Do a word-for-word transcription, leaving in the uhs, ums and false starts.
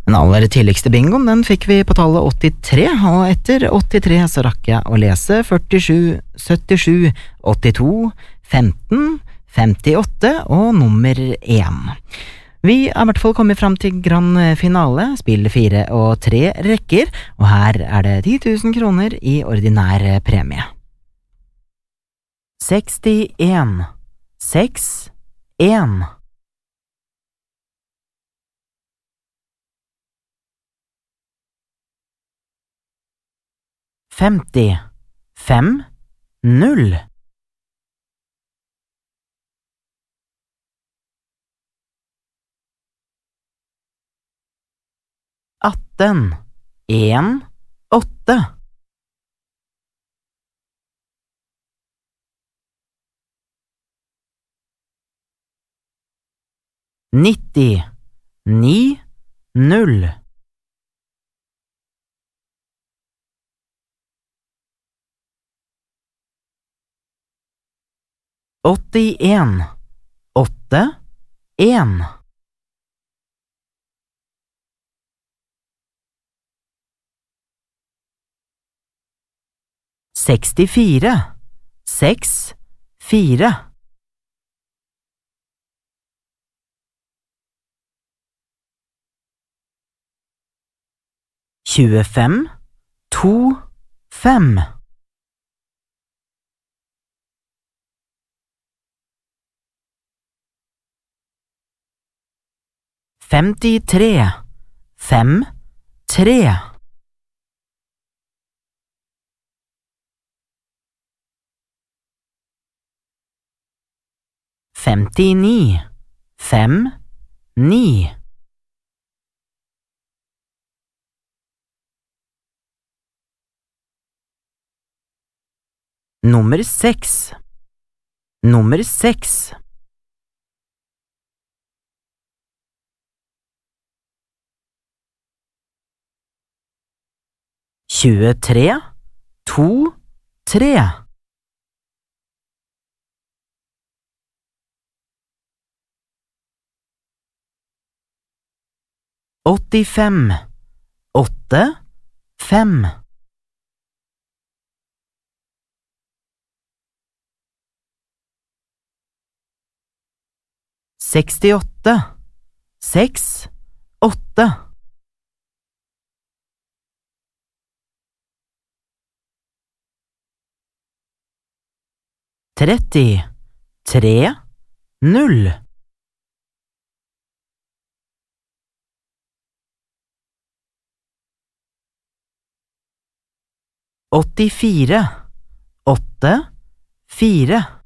Den aller tidligste bingoen, den fikk vi på tallet åttitre, og etter åttitre så rakk jeg å lese førtisju, syttisju, åttito, femten, femtiåtte og nummer én. Vi har i hvert fall kommet fram til grand finale, spill fire og tre rekker, og her er det ti tusen kroner i ordinær premie. sekstien, seks, en. femti, fem, null. atten, en, åtte. nitti, ni, null. åttien, åtte, en. sekstifire, seks, fire. tjuefem, to, fem. femtitre, fem, tre. femtini, fem, ni. Nummer seks. Nummer seks. tjuetre, to, tre. åttifem, åtte, fem. sekstiåtte, seks, åtte. tretti, tre, null. åttifire, åtte, fire.